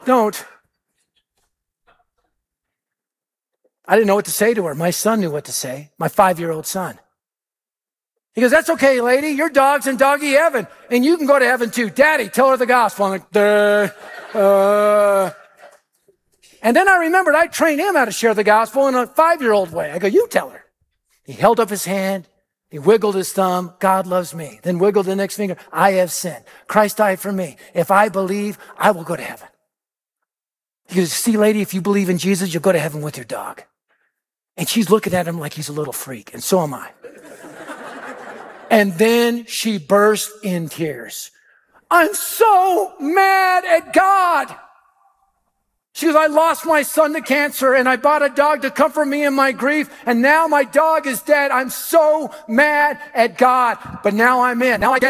Don't. I didn't know what to say to her. My son knew what to say, my 5-year-old son. He goes, that's okay, lady. Your dog's in doggy heaven, and you can go to heaven too. Daddy, tell her the gospel. I'm like, And then I remembered I trained him how to share the gospel in a 5-year-old way. I go, you tell her. He held up his hand. He wiggled his thumb. God loves me. Then wiggled the next finger. I have sinned. Christ died for me. If I believe, I will go to heaven. He goes, see, lady, if you believe in Jesus, you'll go to heaven with your dog. And she's looking at him like he's a little freak. And so am I. And then she burst in tears. I'm so mad at God. She goes, I lost my son to cancer and I bought a dog to comfort me in my grief. And now my dog is dead. I'm so mad at God. But now I'm in. Now I get